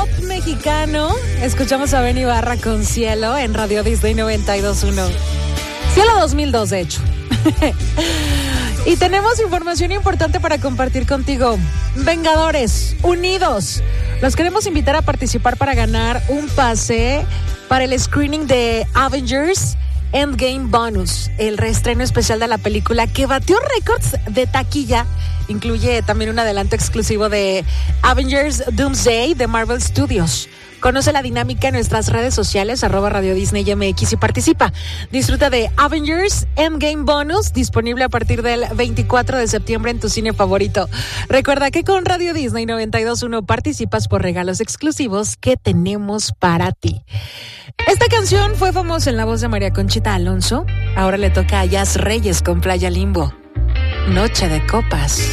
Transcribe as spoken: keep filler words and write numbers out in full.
pop mexicano. Escuchamos a Ben Ibarra con Cielo en Radio Disney noventa y dos punto uno. Cielo dos mil dos, de hecho. Y tenemos información importante para compartir contigo. Vengadores, unidos. Los queremos invitar a participar para ganar un pase para el screening de Avengers Endgame Bonus, el reestreno especial de la película que batió récords de taquilla. Incluye también un adelanto exclusivo de Avengers Doomsday de Marvel Studios. Conoce la dinámica en nuestras redes sociales, arroba Radio Disney M X, y participa. Disfruta de Avengers Endgame Bonus, disponible a partir del veinticuatro de septiembre en tu cine favorito. Recuerda que con Radio Disney noventa y dos punto uno participas por regalos exclusivos que tenemos para ti. Esta canción fue famosa en la voz de María Conchita Alonso. Ahora le toca a Jazz Reyes con Playa Limbo. Noche de copas.